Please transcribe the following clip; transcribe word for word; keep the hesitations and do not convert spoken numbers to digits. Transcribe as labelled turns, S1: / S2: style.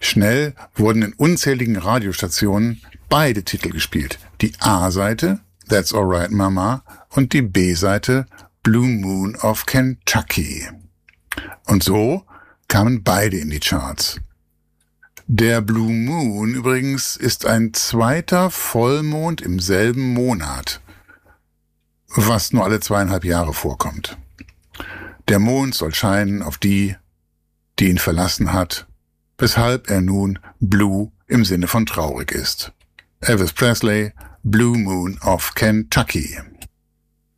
S1: Schnell wurden in unzähligen Radiostationen beide Titel gespielt. Die A-Seite, That's Alright Mama, und die B-Seite, Blue Moon of Kentucky. Und so kamen beide in die Charts. Der Blue Moon übrigens ist ein zweiter Vollmond im selben Monat, was nur alle zweieinhalb Jahre vorkommt. Der Mond soll scheinen auf die, die ihn verlassen hat, weshalb er nun blue im Sinne von traurig ist. Elvis Presley, Blue Moon of Kentucky.